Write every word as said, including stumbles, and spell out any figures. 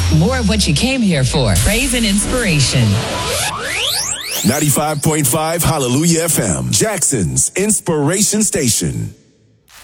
More of what you came here for. Praise and inspiration. ninety-five point five Hallelujah F M, Jackson's Inspiration Station.